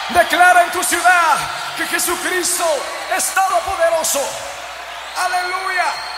Declara en tu ciudad que Jesucristo es todopoderoso. Aleluya.